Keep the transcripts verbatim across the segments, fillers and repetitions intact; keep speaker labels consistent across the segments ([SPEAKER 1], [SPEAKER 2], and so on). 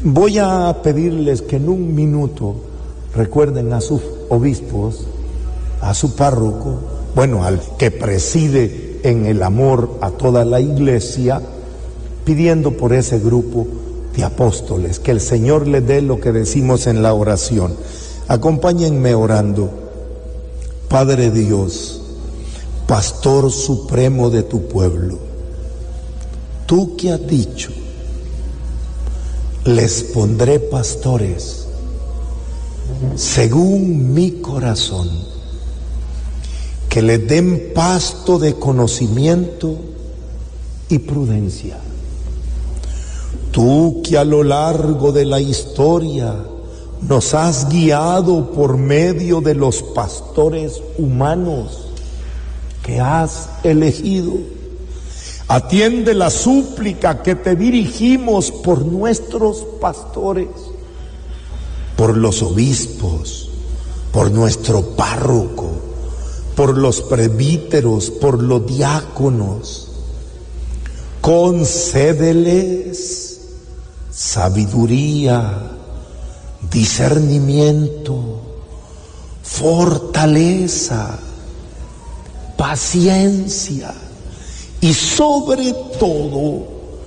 [SPEAKER 1] Voy a pedirles que en un minuto recuerden a sus obispos, a su párroco, bueno, al que preside en el amor a toda la iglesia, pidiendo por ese grupo de apóstoles, que el Señor les dé lo que decimos en la oración. Acompáñenme orando. Padre Dios, Pastor supremo de tu pueblo, tú que has dicho, les pondré pastores según mi corazón, que les den pasto de conocimiento y prudencia. Tú que a lo largo de la historia nos has guiado por medio de los pastores humanos que has elegido, atiende la súplica que te dirigimos por nuestros pastores, por los obispos, por nuestro párroco, por los presbíteros, por los diáconos. Concédeles sabiduría, discernimiento, fortaleza, paciencia y sobre todo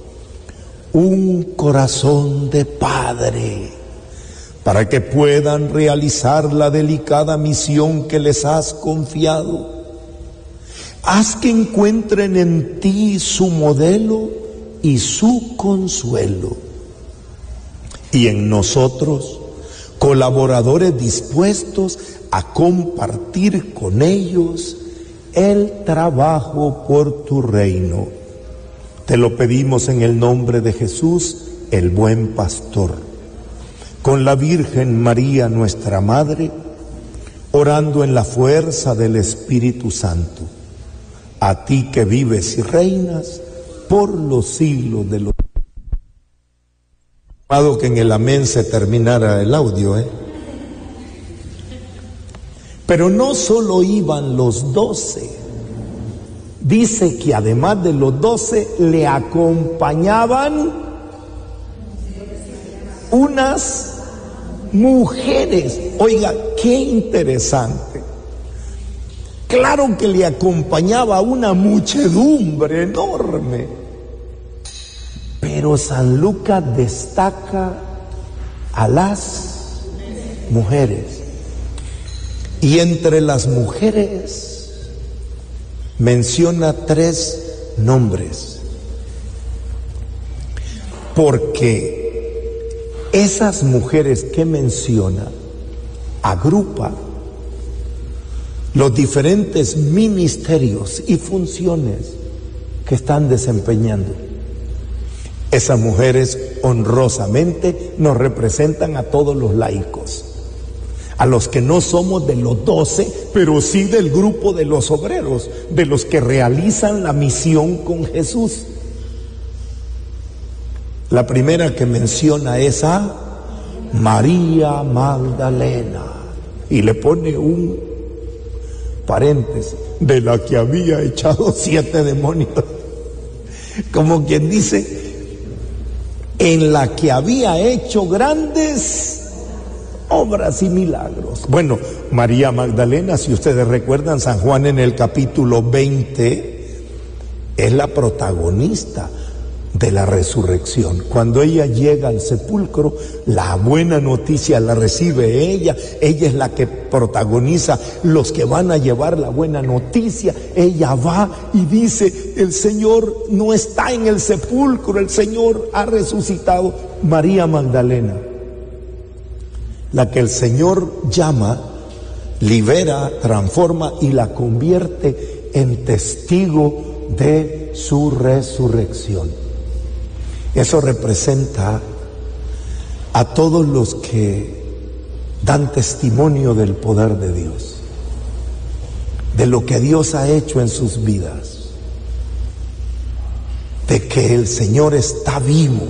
[SPEAKER 1] un corazón de padre para que puedan realizar la delicada misión que les has confiado. Haz que encuentren en ti su modelo y su consuelo, y en nosotros colaboradores dispuestos a compartir con ellos el trabajo por tu reino. Te lo pedimos en el nombre de Jesús, el buen pastor, con la Virgen María, nuestra Madre, orando en la fuerza del Espíritu Santo, a ti que vives y reinas por los siglos de los... Que en el amén se terminara el audio, ¿eh? Pero no solo iban los doce, dice que además de los doce le acompañaban unas mujeres. Oiga, qué interesante. Claro que le acompañaba una muchedumbre enorme, pero San Lucas destaca a las mujeres. Y entre las mujeres menciona tres nombres, porque esas mujeres que menciona agrupa los diferentes ministerios y funciones que están desempeñando. Esas mujeres honrosamente nos representan a todos los laicos, a los que no somos de los doce, pero sí del grupo de los obreros, de los que realizan la misión con Jesús. La primera que menciona es a María Magdalena, y le pone un paréntesis, de la que había echado siete demonios, como quien dice, en la que había hecho grandes obras y milagros. Bueno, María Magdalena, si ustedes recuerdan, San Juan en el capítulo veinte es la protagonista de la resurrección. Cuando ella llega al sepulcro, la buena noticia la recibe ella. Ella es la que protagoniza los que van a llevar la buena noticia. Ella va y dice, el Señor no está en el sepulcro, el Señor ha resucitado. María Magdalena, la que el Señor llama, libera, transforma y la convierte en testigo de su resurrección. Eso representa a todos los que dan testimonio del poder de Dios, de lo que Dios ha hecho en sus vidas, de que el Señor está vivo,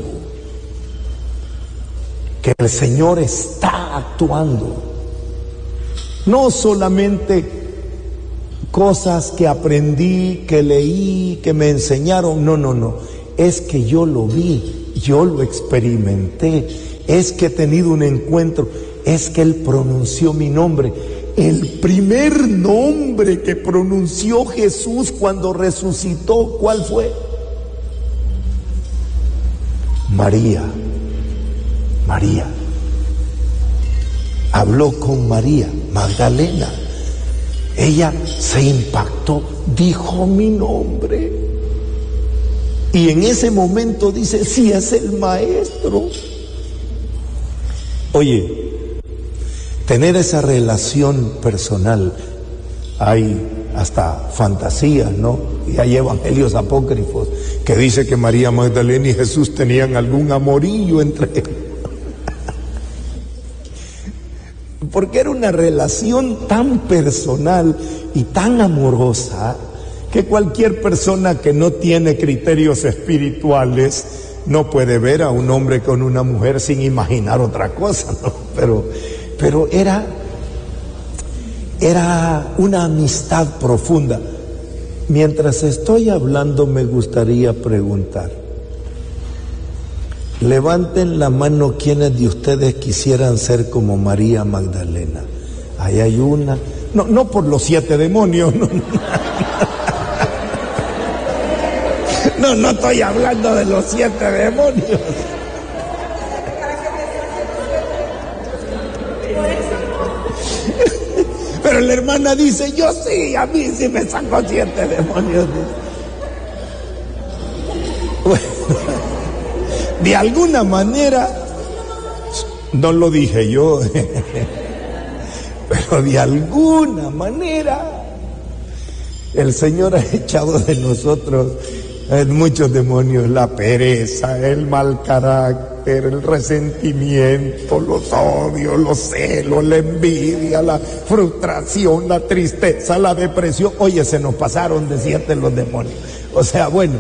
[SPEAKER 1] que el Señor está actuando. No solamente cosas que aprendí, que leí, que me enseñaron, no, no, no. Es que yo lo vi, yo lo experimenté, es que he tenido un encuentro, es que Él pronunció mi nombre. El primer nombre que pronunció Jesús cuando resucitó, ¿cuál fue? María. María. Habló con María Magdalena. Ella se impactó, dijo mi nombre. Y en ese momento dice, sí, es el maestro. Oye, tener esa relación personal, hay hasta fantasías, ¿no? Y hay evangelios apócrifos que dice que María Magdalena y Jesús tenían algún amorillo entre ellos. Porque era una relación tan personal y tan amorosa que cualquier persona que no tiene criterios espirituales no puede ver a un hombre con una mujer sin imaginar otra cosa, ¿no? Pero, pero era, era una amistad profunda. Mientras estoy hablando, me gustaría preguntar. Levanten la mano quienes de ustedes quisieran ser como María Magdalena. Ahí hay una. No, no por los siete demonios. No, no. No, no estoy hablando de los siete demonios. Pero la hermana dice, yo sí, a mí sí me sacó siete demonios. Bueno, de alguna manera, no lo dije yo, pero de alguna manera, el Señor ha echado de nosotros muchos demonios, la pereza, el mal carácter, el resentimiento, los odios, los celos, la envidia, la frustración, la tristeza, la depresión. Oye, se nos pasaron de siete los demonios. O sea, bueno,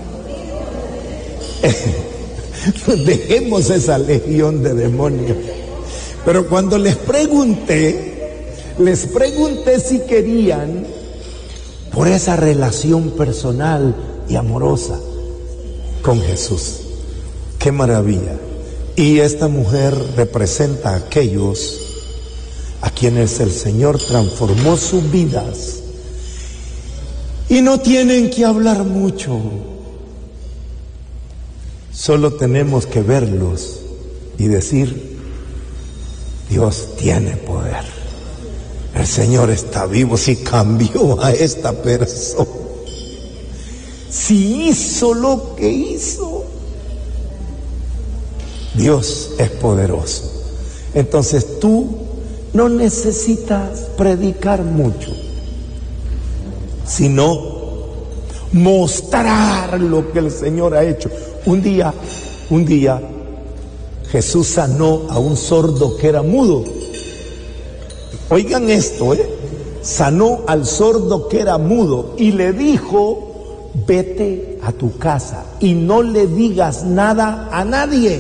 [SPEAKER 1] dejemos esa legión de demonios. Pero cuando les pregunté, les pregunté si querían, por esa relación personal y amorosa con Jesús. ¡Qué maravilla! Y esta mujer representa a aquellos a quienes el Señor transformó sus vidas y no tienen que hablar mucho, solo tenemos que verlos y decir, Dios tiene poder, el Señor está vivo, si cambió a esta persona, si hizo lo que hizo, Dios es poderoso. Entonces tú no necesitas predicar mucho, sino mostrar lo que el Señor ha hecho. Un día, un día, Jesús sanó a un sordo que era mudo. Oigan esto, ¿eh? Sanó al sordo que era mudo y le dijo, vete a tu casa y no le digas nada a nadie.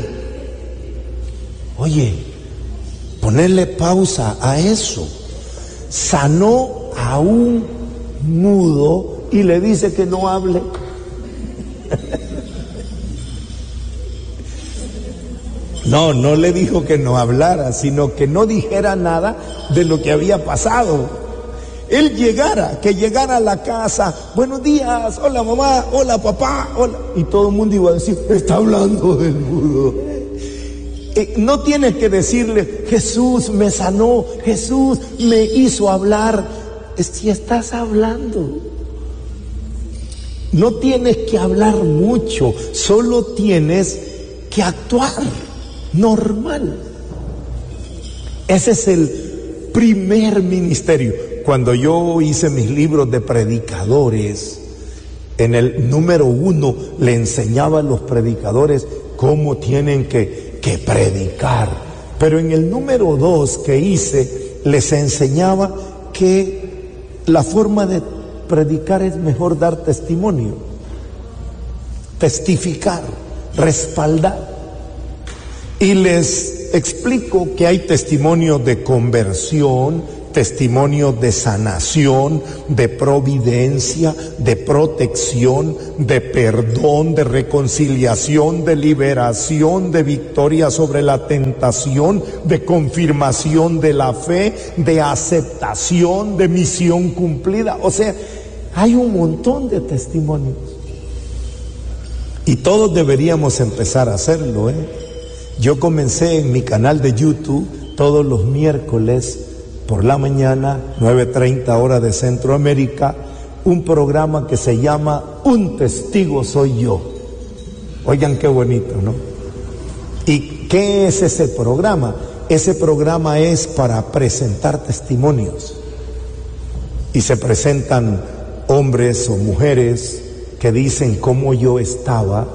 [SPEAKER 1] Oye, ponerle pausa a eso. Sanó a un mudo y le dice que no hable. No, no le dijo que no hablara, sino que no dijera nada de lo que había pasado. Él llegara, que llegara a la casa, buenos días, hola mamá, hola papá, hola, y todo el mundo iba a decir, está hablando del mudo. Eh, no tienes que decirle, Jesús me sanó, Jesús me hizo hablar. Si estás hablando, no tienes que hablar mucho, solo tienes que actuar normal. Ese es el primer ministerio. Cuando yo hice mis libros de predicadores, en el número uno le enseñaba a los predicadores cómo tienen que, que predicar. Pero en el número dos que hice, les enseñaba que la forma de predicar es mejor dar testimonio, testificar, respaldar. Y les explico que hay testimonios de conversión, testimonios de sanación, de providencia, de protección, de perdón, de reconciliación, de liberación, de victoria sobre la tentación, de confirmación de la fe, de aceptación, de misión cumplida. O sea, hay un montón de testimonios. Y todos deberíamos empezar a hacerlo, ¿eh? Yo comencé en mi canal de YouTube todos los miércoles por la mañana, nueve treinta hora de Centroamérica, un programa que se llama Un Testigo Soy Yo. Oigan qué bonito, ¿no? ¿Y qué es ese programa? Ese programa es para presentar testimonios. Y se presentan hombres o mujeres que dicen cómo yo estaba,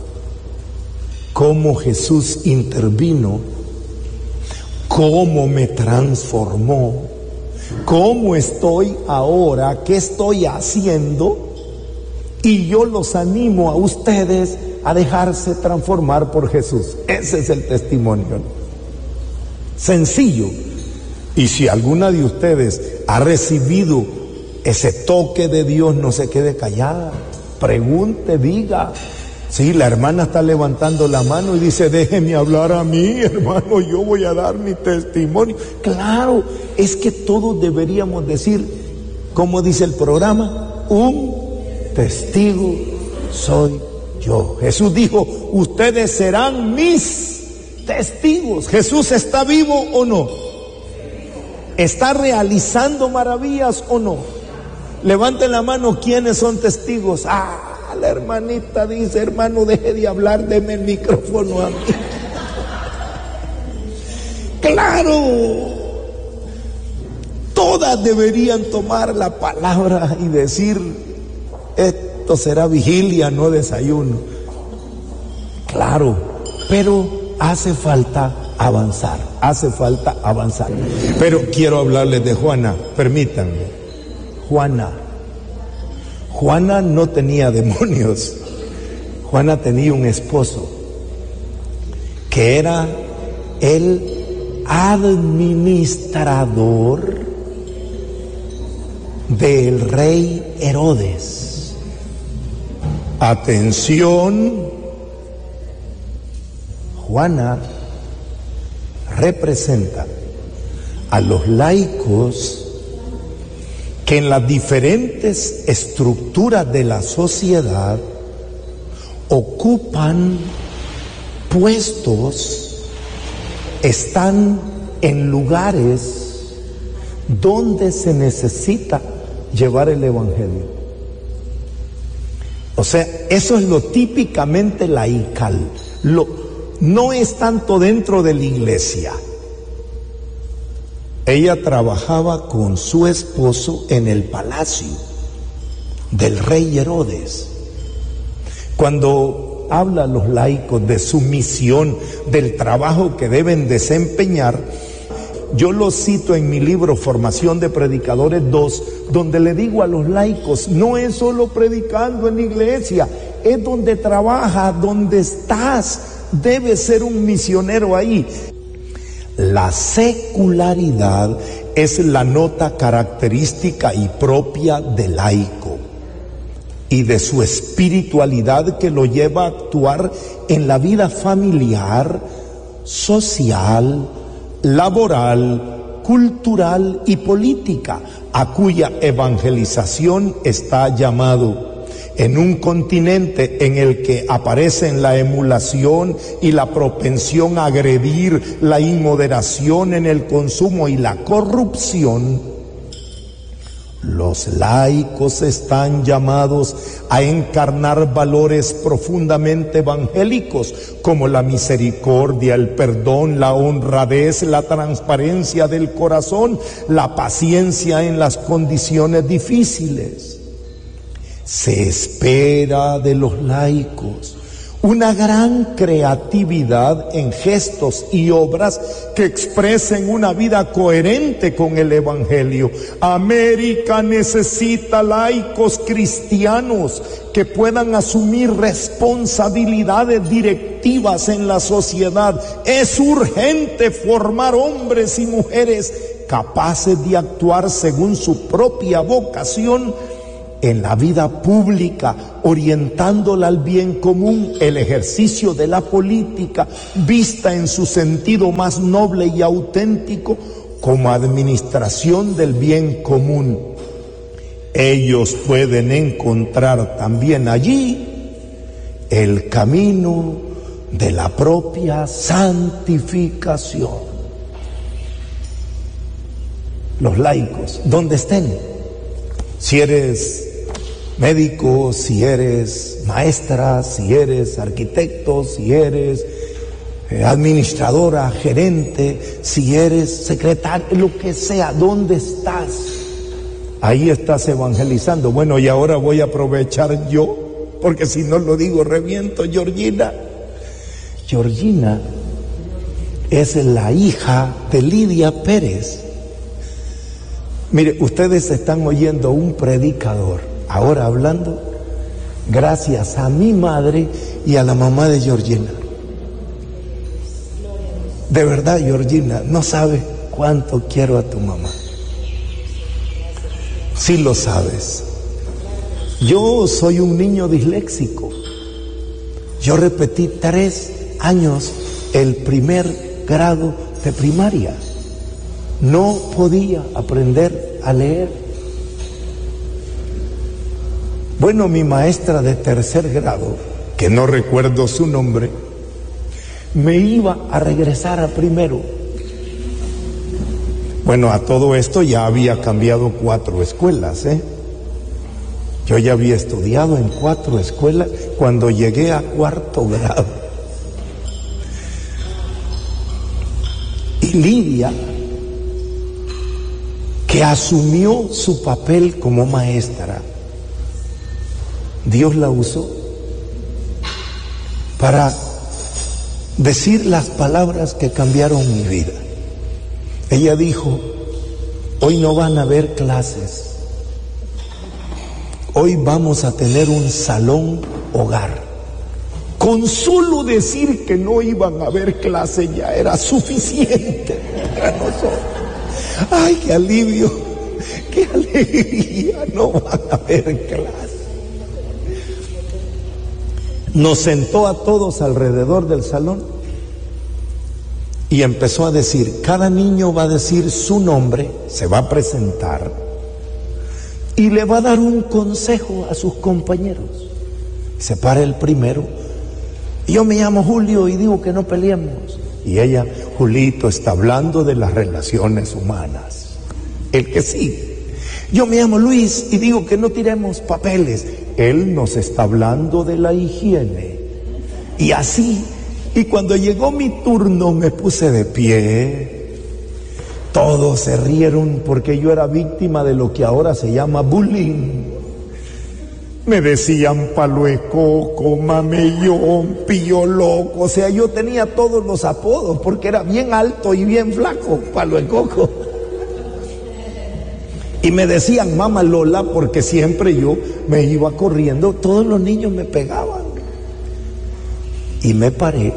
[SPEAKER 1] cómo Jesús intervino, cómo me transformó, cómo estoy ahora, qué estoy haciendo, y yo los animo a ustedes a dejarse transformar por Jesús. Ese es el testimonio. Sencillo. Y si alguna de ustedes ha recibido ese toque de Dios, no se quede callada, pregunte, diga. Sí, la hermana está levantando la mano y dice, déjeme hablar a mí, hermano, yo voy a dar mi testimonio. Claro, es que todos deberíamos decir, como dice el programa, un testigo soy yo. Jesús dijo, ustedes serán mis testigos. ¿Jesús está vivo o no? ¿Está realizando maravillas o no? Levanten la mano, ¿quiénes son testigos? Ah, la hermanita dice, hermano, deje de hablar, deme el micrófono a mí. Claro, todas deberían tomar la palabra y decir, esto será vigilia, no desayuno. Claro, pero hace falta avanzar, hace falta avanzar. Pero quiero hablarles de Juana, permítanme. Juana. Juana no tenía demonios. Juana tenía un esposo que era el administrador del rey Herodes. Atención, Juana representa a los laicos que en las diferentes estructuras de la sociedad ocupan puestos, están en lugares donde se necesita llevar el evangelio. O sea, eso es lo típicamente laical. Lo, no es tanto dentro de la iglesia. Ella trabajaba con su esposo en el palacio del rey Herodes. Cuando habla los laicos de su misión, del trabajo que deben desempeñar, yo lo cito en mi libro Formación de Predicadores dos, donde le digo a los laicos, no es solo predicando en la iglesia, es donde trabaja, donde estás, debes ser un misionero ahí. La secularidad es la nota característica y propia del laico y de su espiritualidad que lo lleva a actuar en la vida familiar, social, laboral, cultural y política, a cuya evangelización está llamado. En un continente en el que aparecen la emulación y la propensión a agredir, la inmoderación en el consumo y la corrupción, los laicos están llamados a encarnar valores profundamente evangélicos como la misericordia, el perdón, la honradez, la transparencia del corazón, la paciencia en las condiciones difíciles. Se espera de los laicos una gran creatividad en gestos y obras que expresen una vida coherente con el Evangelio. América necesita laicos cristianos que puedan asumir responsabilidades directivas en la sociedad. Es urgente formar hombres y mujeres capaces de actuar según su propia vocación en la vida pública, orientándola al bien común, el ejercicio de la política, vista en su sentido más noble y auténtico, como administración del bien común. Ellos pueden encontrar también allí el camino de la propia santificación. Los laicos, donde estén, si eres médico, si eres maestra, si eres arquitecto, si eres eh, administradora, gerente, si eres secretario, lo que sea, ¿dónde estás? Ahí estás evangelizando. Bueno, y ahora voy a aprovechar yo, porque si no lo digo reviento. Georgina, Georgina es la hija de Lidia Pérez. Mire, ustedes están oyendo un predicador ahora hablando gracias a mi madre y a la mamá de Georgina. De verdad, Georgina, no sabes cuánto quiero a tu mamá. Sí lo sabes. Yo soy un niño disléxico. Yo repetí tres años el primer grado de primaria. No podía aprender a leer. Bueno, mi maestra de tercer grado, que no recuerdo su nombre, me iba a regresar a primero. Bueno, a todo esto ya había cambiado cuatro escuelas, ¿eh? Yo ya había estudiado en cuatro escuelas cuando llegué a cuarto grado. Y Lidia, que asumió su papel como maestra, Dios la usó para decir las palabras que cambiaron mi vida. Ella dijo: hoy no van a haber clases, hoy vamos a tener un salón hogar. Con solo decir que no iban a haber clases ya era suficiente para nosotros. ¡Ay, qué alivio! ¡Qué alegría! No van a haber clases. Nos sentó a todos alrededor del salón y empezó a decir: cada niño va a decir su nombre, se va a presentar y le va a dar un consejo a sus compañeros. Se para el primero: yo me llamo Julio y digo que no peleemos. Y ella: Julito está hablando de las relaciones humanas. El que sigue: yo me llamo Luis y digo que no tiremos papeles. Él nos está hablando de la higiene. Y así, y cuando llegó mi turno me puse de pie. Todos se rieron porque yo era víctima de lo que ahora se llama bullying. Me decían palo de coco, mamellón, pillo loco. O sea, yo tenía todos los apodos porque era bien alto y bien flaco, palo de coco. Y me decían mamá Lola porque siempre yo me iba corriendo. Todos los niños me pegaban. Y me paré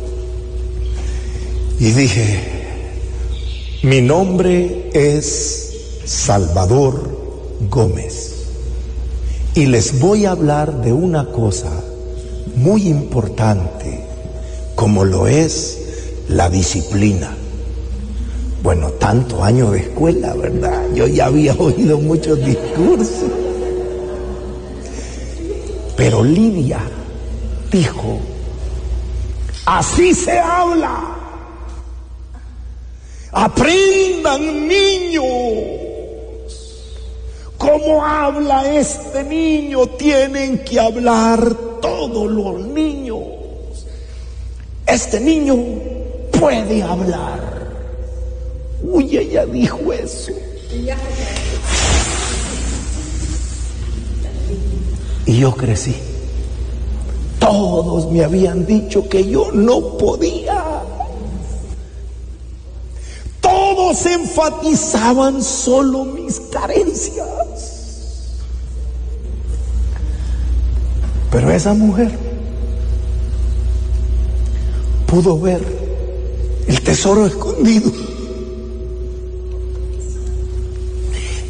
[SPEAKER 1] y dije: mi nombre es Salvador Gómez. Y les voy a hablar de una cosa muy importante, como lo es la disciplina. Bueno, tanto año de escuela, ¿verdad? Yo ya había oído muchos discursos. Pero Lidia dijo: así se habla. Aprendan, niños. ¿Cómo habla este niño? Tienen que hablar todos los niños. Este niño puede hablar. Uy, ella dijo eso. Y yo crecí. Todos me habían dicho que yo no podía. Todos enfatizaban solo mis carencias. Pero esa mujer pudo ver el tesoro escondido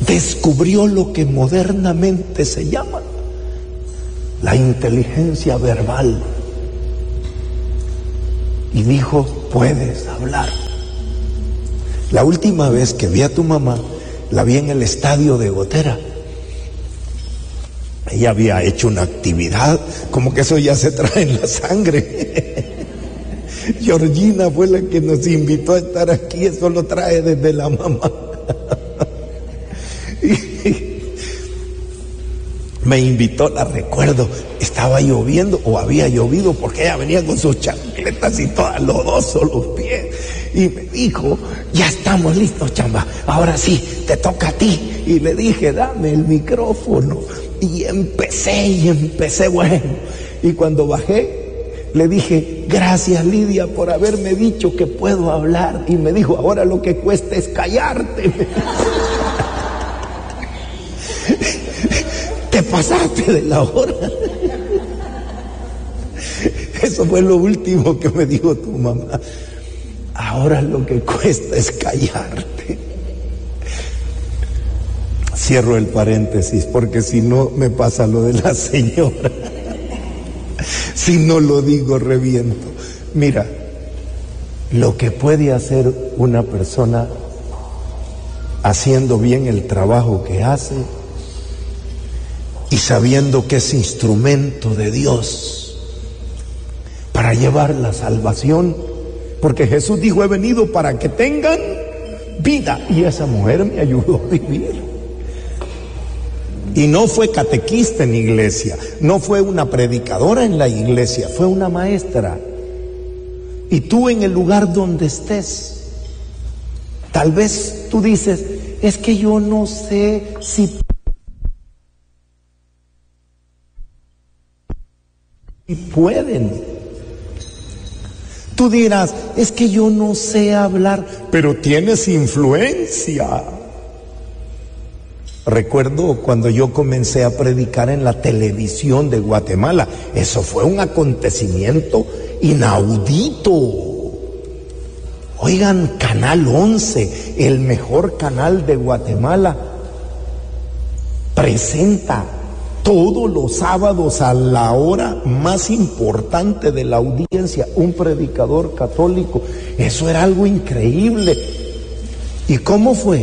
[SPEAKER 1] descubrió lo que modernamente se llama la inteligencia verbal. Y dijo, puedes hablar. La última vez que vi a tu mamá, la vi en el estadio de Gotera. Ella había hecho una actividad, como que eso ya se trae en la sangre. Georgina fue la que nos invitó a estar aquí, eso lo trae desde la mamá. Me invitó, la recuerdo, estaba lloviendo o había llovido porque ella venía con sus chancletas y todas lodosos los pies y me dijo, ya estamos listos, chamba, ahora sí, te toca a ti. Y le dije, dame el micrófono. Y empecé y empecé, bueno, y cuando bajé le dije, gracias Lidia por haberme dicho que puedo hablar. Y me dijo, ahora lo que cuesta es callarte. Te pasaste de la hora. Eso fue lo último que me dijo tu mamá. Ahora lo que cuesta es callarte. Cierro el paréntesis porque si no me pasa lo de la señora. Si no lo digo reviento. Mira, lo que puede hacer una persona haciendo bien el trabajo que hace y sabiendo que es instrumento de Dios para llevar la salvación, porque Jesús dijo, he venido para que tengan vida, y esa mujer me ayudó a vivir. Y no fue catequista en iglesia, no fue una predicadora en la iglesia, fue una maestra. Y tú en el lugar donde estés, tal vez tú dices, es que yo no sé si y pueden. Tú dirás, es que yo no sé hablar, pero tienes influencia. Recuerdo cuando yo comencé a predicar en la televisión de Guatemala, eso fue un acontecimiento inaudito. Oigan, Canal once, el mejor canal de Guatemala, presenta todos los sábados a la hora más importante de la audiencia, un predicador católico. Eso era algo increíble. ¿Y cómo fue?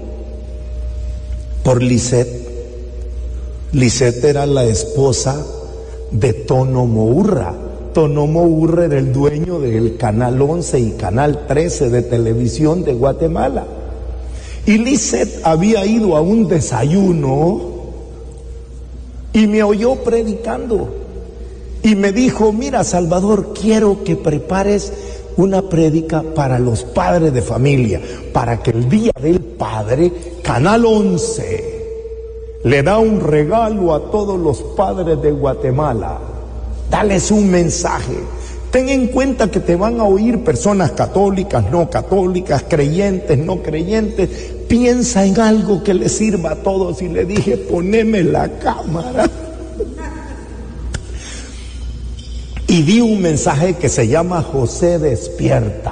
[SPEAKER 1] Por Lisette. Lisette era la esposa de Tono Mourra. Tono Mourra era el dueño del Canal once y Canal trece de televisión de Guatemala. Y Lisette había ido a un desayuno y me oyó predicando y me dijo, mira Salvador, quiero que prepares una prédica para los padres de familia, para que el día del padre, Canal once le da un regalo a todos los padres de Guatemala. Dales un mensaje. Ten en cuenta que te van a oír personas católicas, no católicas, creyentes, no creyentes. Piensa en algo que les sirva a todos. Y le dije, poneme la cámara. Y di un mensaje que se llama José despierta.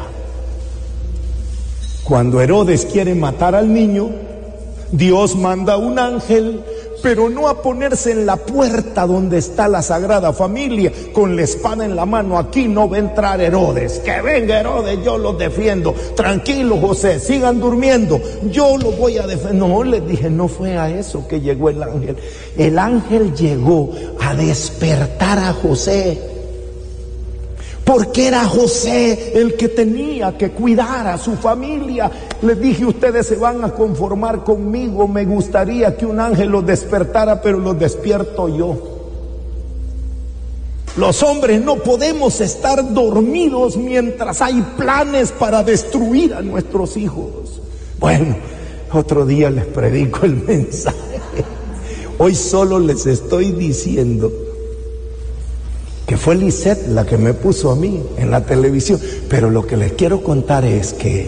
[SPEAKER 1] Cuando Herodes quiere matar al niño, Dios manda un ángel, pero no a ponerse en la puerta donde está la Sagrada Familia con la espada en la mano. Aquí no va a entrar Herodes. Que venga Herodes, yo los defiendo. Tranquilo, José, sigan durmiendo, yo los voy a defender. No, les dije, no fue a eso que llegó el ángel. El ángel llegó a despertar a José, porque era José el que tenía que cuidar a su familia. Les dije, ustedes se van a conformar conmigo, me gustaría que un ángel los despertara, pero los despierto yo. Los hombres no podemos estar dormidos mientras hay planes para destruir a nuestros hijos. Bueno, otro día les predico el mensaje. Hoy solo les estoy diciendo que fue Lisette la que me puso a mí en la televisión. Pero lo que les quiero contar es que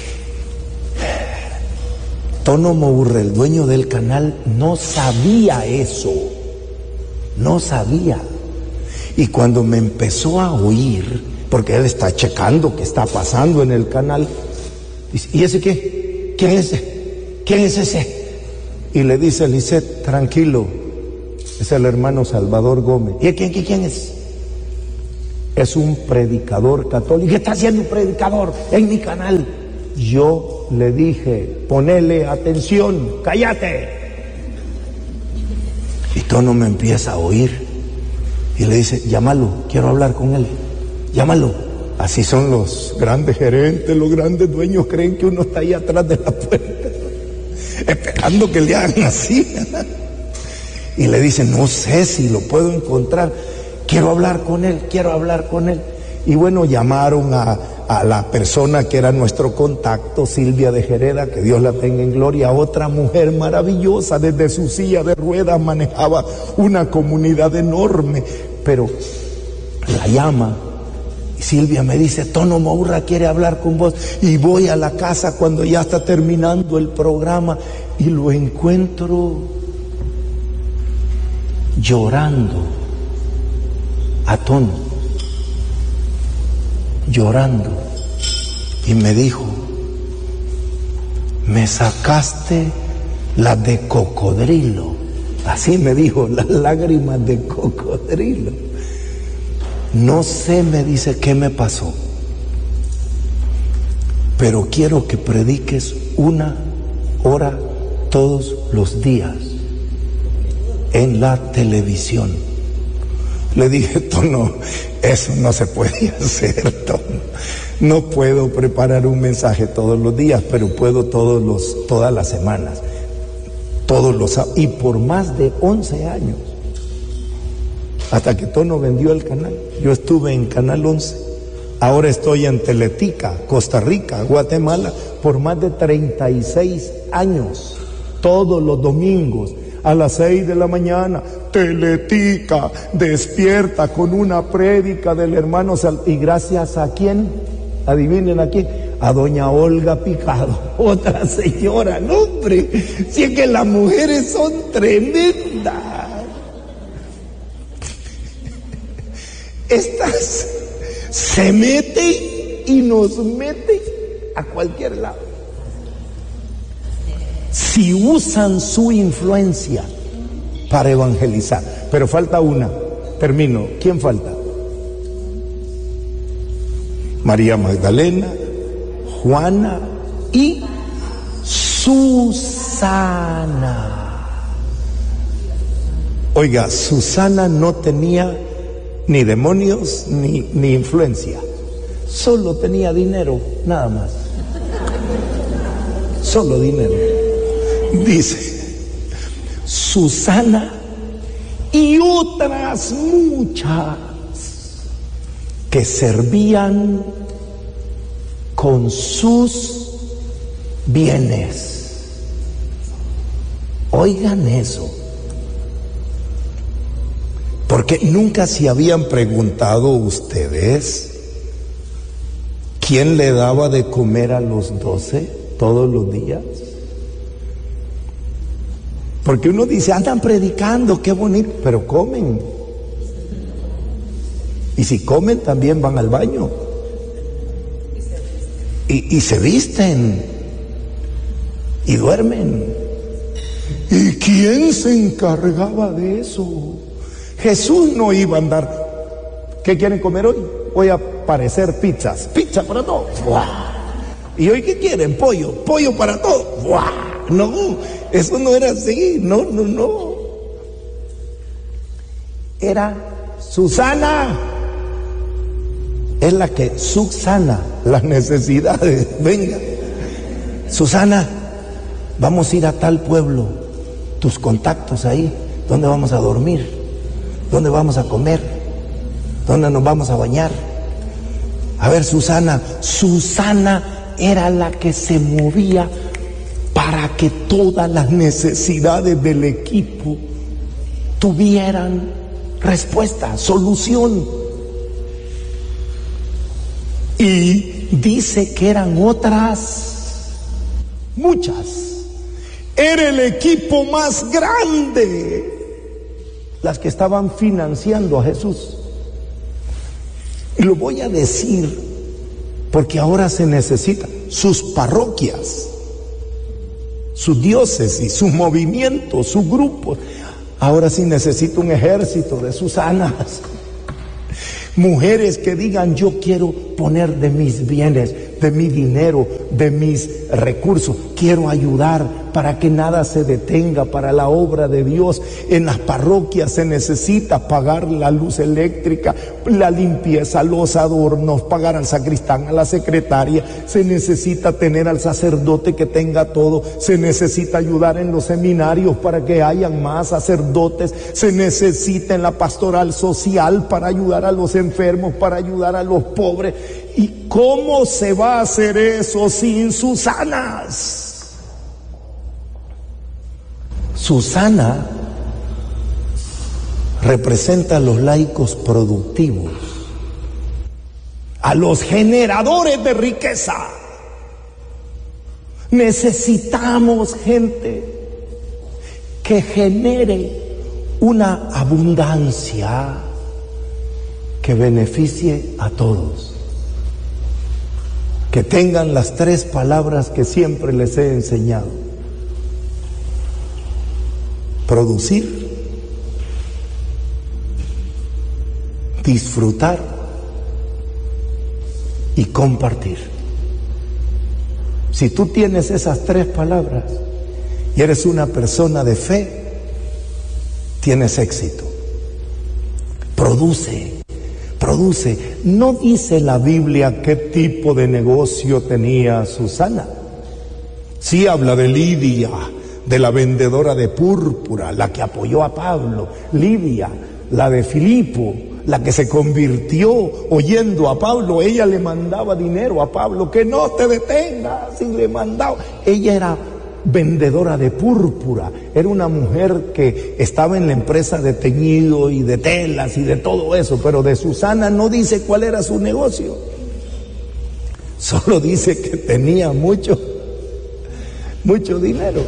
[SPEAKER 1] Tono Mourra, el dueño del canal, no sabía eso, no sabía. Y cuando me empezó a oír, porque él está checando qué está pasando en el canal, dice, ¿y ese qué? ¿Quién es ese? ¿Quién es ese? Y le dice Lisette, tranquilo, es el hermano Salvador Gómez. ¿Y quién, quién, quién es? Es un predicador católico. ¿Qué está haciendo un predicador en mi canal? Yo le dije, ponele atención, cállate. Y Tono me empieza a oír y le dice, llámalo, quiero hablar con él, llámalo. Así son los grandes gerentes, los grandes dueños, creen que uno está ahí atrás de la puerta, esperando que le hagan así. Y le dice, no sé si lo puedo encontrar, quiero hablar con él, quiero hablar con él. Y bueno, llamaron a, a la persona que era nuestro contacto, Silvia de Jereda, que Dios la tenga en gloria, otra mujer maravillosa, desde su silla de ruedas manejaba una comunidad enorme, pero la llama, y Silvia me dice, Tono Mourra quiere hablar con vos, y voy a la casa cuando ya está terminando el programa, y lo encuentro llorando a Tono, llorando, y me dijo, me sacaste las de cocodrilo, así me dijo, las lágrimas de cocodrilo. No sé, me dice, qué me pasó, pero quiero que prediques una hora todos los días en la televisión. Le dije, Tono, eso no se puede hacer, Tono. No puedo preparar un mensaje todos los días, pero puedo todos los, todas las semanas, todos los, y por más de once años, hasta que Tono vendió el canal. Yo estuve en Canal once, ahora estoy en Teletica, Costa Rica, Guatemala, por más de treinta y seis años, todos los domingos, a las seis de la mañana, Teletica, despierta con una prédica del hermano Sal... ¿Y gracias a quién? Adivinen a quién. A doña Olga Picado, otra señora. No, hombre, si es que las mujeres son tremendas. Estas se meten y nos meten a cualquier lado. Si usan su influencia para evangelizar. Pero falta una, termino. ¿Quién falta? María Magdalena, Juana y Susana. Oiga, Susana no tenía ni demonios ni, ni influencia, solo tenía dinero, nada más, solo dinero. Dice Susana y otras muchas que servían con sus bienes. Oigan eso, porque nunca se habían preguntado ustedes quién le daba de comer a los doce todos los días. Porque uno dice, andan predicando, qué bonito, pero comen. Y si comen, también van al baño. Y, y se visten. Y duermen. ¿Y quién se encargaba de eso? Jesús no iba a andar. ¿Qué quieren comer hoy? Voy a aparecer pizzas. Pizza para todos. ¿Y hoy qué quieren? Pollo. Pollo para todos. No, eso no era así. No, no, no. Era Susana. Es la que subsana las necesidades. Venga, Susana, vamos a ir a tal pueblo. Tus contactos ahí. ¿Dónde vamos a dormir? ¿Dónde vamos a comer? ¿Dónde nos vamos a bañar? A ver, Susana. Susana era la que se movía para que todas las necesidades del equipo tuvieran respuesta, solución. Y dice que eran otras muchas. Era el equipo más grande las que estaban financiando a Jesús. Y lo voy a decir porque ahora se necesita. Sus parroquias, su diócesis, su movimiento, su grupo. Ahora sí necesita un ejército de Susanas. Mujeres que digan: yo quiero poner de mis bienes, de mi dinero, de mis recursos, quiero ayudar para que nada se detenga para la obra de Dios. En las parroquias se necesita pagar la luz eléctrica, la limpieza, los adornos, pagar al sacristán, a la secretaria. Se necesita tener al sacerdote que tenga todo. Se necesita ayudar en los seminarios para que hayan más sacerdotes. Se necesita en la pastoral social para ayudar a los enfermos, para ayudar a los pobres. ¿Y cómo se va a hacer eso sin Susanas? Susana representa a los laicos productivos, a los generadores de riqueza. Necesitamos gente que genere una abundancia que beneficie a todos, que tengan las tres palabras que siempre les he enseñado: producir, disfrutar y compartir. Si tú tienes esas tres palabras y eres una persona de fe, tienes éxito. Produce, produce. No dice la Biblia qué tipo de negocio tenía Susana. Sí habla de Lidia, de la vendedora de púrpura, la que apoyó a Pablo. Lidia, la de Filipo, la que se convirtió oyendo a Pablo. Ella le mandaba dinero a Pablo, que no te detengas, y le mandaba. Ella era vendedora de púrpura, era una mujer que estaba en la empresa de teñido y de telas y de todo eso, pero de Susana no dice cuál era su negocio, solo dice que tenía mucho, mucho dinero,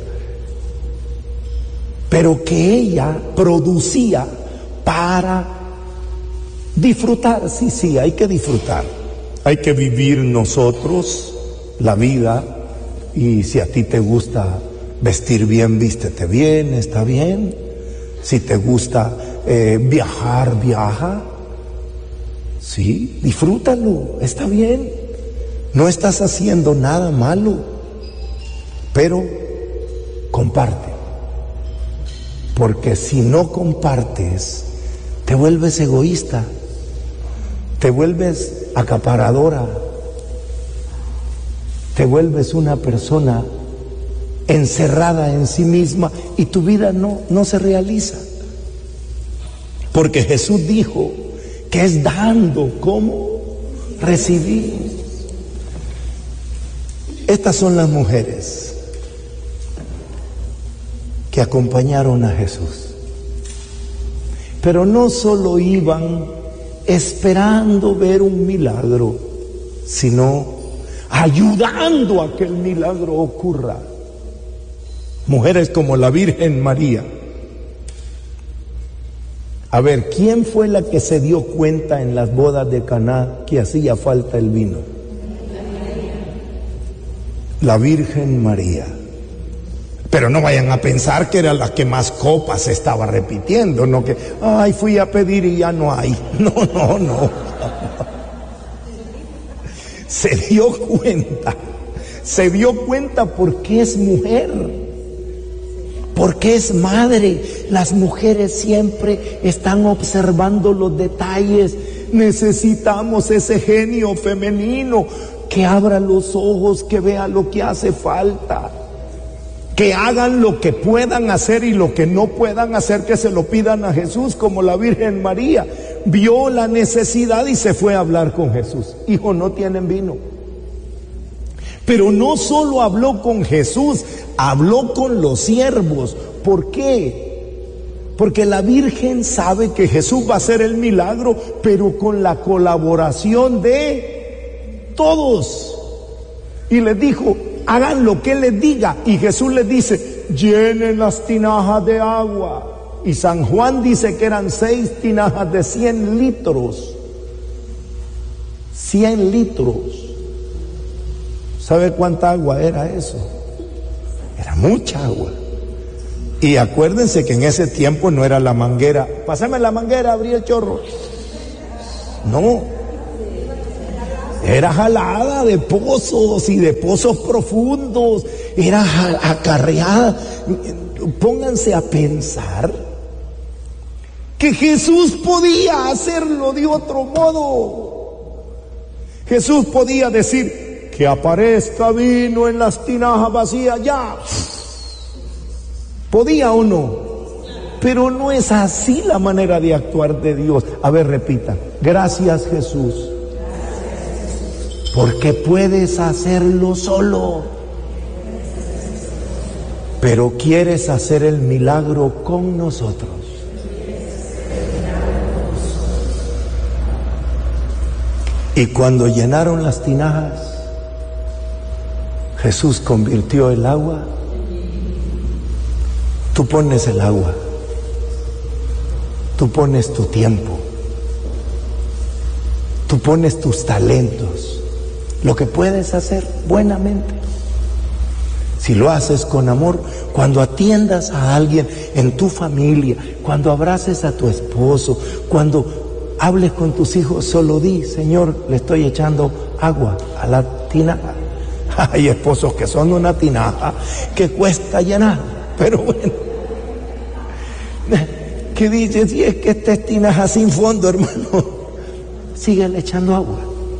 [SPEAKER 1] pero que ella producía para disfrutar. Sí, sí, hay que disfrutar, hay que vivir nosotros la vida. Y si a ti te gusta vestir bien, vístete bien, está bien. Si te gusta eh, viajar, viaja. Sí, disfrútalo, está bien. No estás haciendo nada malo, pero comparte. Porque si no compartes, te vuelves egoísta, te vuelves acaparadora, te vuelves una persona encerrada en sí misma y tu vida no, no se realiza. Porque Jesús dijo que es dando como recibir. Estas son las mujeres que acompañaron a Jesús. Pero no solo iban esperando ver un milagro, sino ayudando a que el milagro ocurra. Mujeres como la Virgen María. A ver, ¿quién fue la que se dio cuenta en las bodas de Caná que hacía falta el vino? La Virgen María. Pero no vayan a pensar que era la que más copas estaba repitiendo, no que, ay, fui a pedir y ya no hay. No, no, no. Se dio cuenta, se dio cuenta porque es mujer, porque es madre. Las mujeres siempre están observando los detalles. Necesitamos ese genio femenino que abra los ojos, que vea lo que hace falta, que hagan lo que puedan hacer y lo que no puedan hacer, que se lo pidan a Jesús, como la Virgen María. Vio la necesidad y se fue a hablar con Jesús. Hijo, no tienen vino. Pero no solo habló con Jesús, habló con los siervos. ¿Por qué? Porque la Virgen sabe que Jesús va a hacer el milagro, pero con la colaboración de todos. Y les dijo, hagan lo que Él les diga. Y Jesús les dice, llenen las tinajas de agua. Y San Juan dice que eran seis tinajas de cien litros. Cien litros. ¿Sabe cuánta agua era eso? Era mucha agua. Y acuérdense que en ese tiempo no era la manguera. Pásame la manguera, abrí el chorro. No. Era jalada de pozos y de pozos profundos. Era acarreada. Pónganse a pensar que Jesús podía hacerlo de otro modo. Jesús podía decir que aparezca vino en las tinajas vacías, ya. ¿Podía o no? Pero no es así la manera de actuar de Dios. A ver, repita. Gracias, Jesús. Porque puedes hacerlo solo. Pero quieres hacer el milagro con nosotros. Y cuando llenaron las tinajas, Jesús convirtió el agua. Tú pones el agua, tú pones tu tiempo, tú pones tus talentos, lo que puedes hacer buenamente. Si lo haces con amor, cuando atiendas a alguien en tu familia, cuando abraces a tu esposo, cuando hables con tus hijos, solo di: Señor, le estoy echando agua a la tinaja. Hay esposos que son una tinaja que cuesta llenar, pero bueno. ¿Qué dices? Si es que esta es tinaja sin fondo, hermano, síguele echando agua.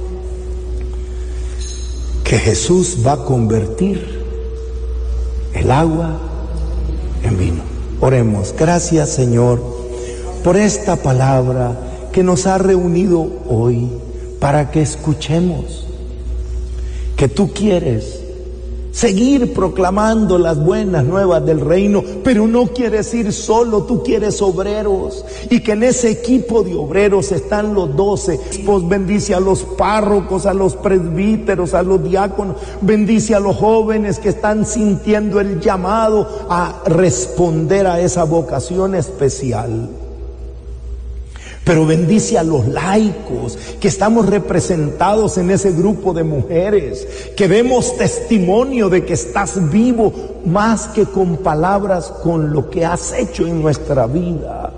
[SPEAKER 1] Que Jesús va a convertir el agua en vino. Oremos. Gracias, Señor, por esta palabra que nos ha reunido hoy para que escuchemos que tú quieres seguir proclamando las buenas nuevas del reino, pero no quieres ir solo, tú quieres obreros, y que en ese equipo de obreros están los doce. Pues bendice a los párrocos, a los presbíteros, a los diáconos, bendice a los jóvenes que están sintiendo el llamado a responder a esa vocación especial. Pero bendice a los laicos que estamos representados en ese grupo de mujeres, que demos testimonio de que estás vivo, más que con palabras, con lo que has hecho en nuestra vida.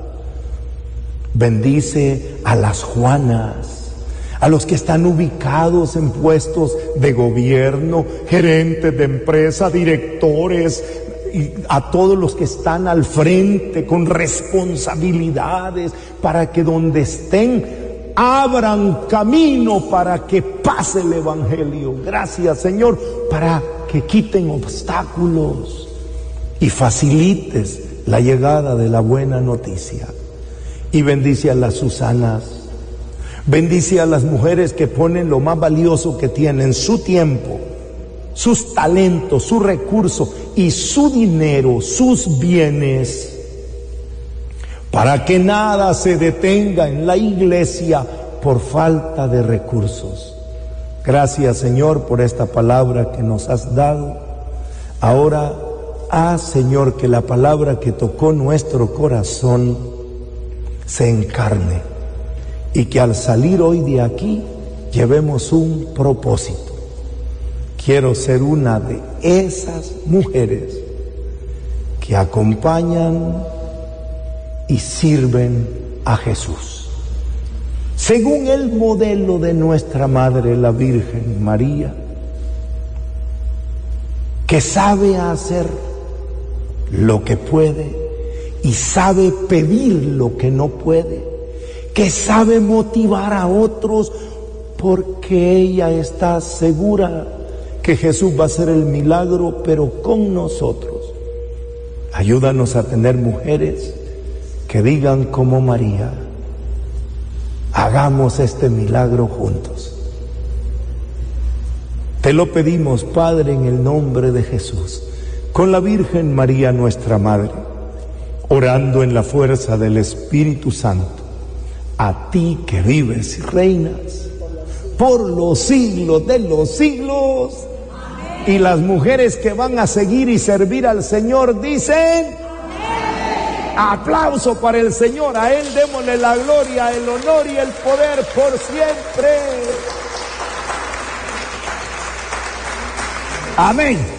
[SPEAKER 1] Bendice a las Juanas, a los que están ubicados en puestos de gobierno, gerentes de empresa, directores, y a todos los que están al frente con responsabilidades, para que donde estén abran camino para que pase el evangelio. Gracias, Señor, para que quiten obstáculos y facilites la llegada de la buena noticia. Y bendice a las Susanas, bendice a las mujeres que ponen lo más valioso que tienen, su tiempo, sus talentos, su recurso y su dinero, sus bienes, para que nada se detenga en la iglesia por falta de recursos. Gracias, Señor, por esta palabra que nos has dado. Ahora, haz, Señor, que la palabra que tocó nuestro corazón se encarne y que al salir hoy de aquí llevemos un propósito. Quiero ser una de esas mujeres que acompañan y sirven a Jesús, según el modelo de nuestra Madre, la Virgen María, que sabe hacer lo que puede y sabe pedir lo que no puede, que sabe motivar a otros porque ella está segura que Jesús va a hacer el milagro, pero con nosotros. Ayúdanos a tener mujeres que digan como María: hagamos este milagro juntos. Te lo pedimos, Padre, en el nombre de Jesús, con la Virgen María, nuestra Madre, orando en la fuerza del Espíritu Santo, a ti que vives y reinas por los siglos de los siglos. Y las mujeres que van a seguir y servir al Señor dicen: amén. Aplauso para el Señor, a Él démosle la gloria, el honor y el poder por siempre. Amén.